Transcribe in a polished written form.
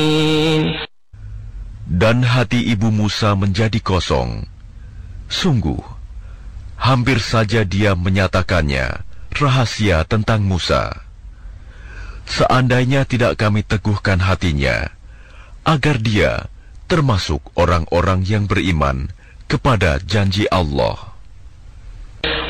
Dan hati ibu Musa menjadi kosong. Sungguh, hampir saja dia menyatakannya rahasia tentang Musa. Seandainya tidak kami teguhkan hatinya, agar dia termasuk orang-orang yang beriman kepada janji Allah.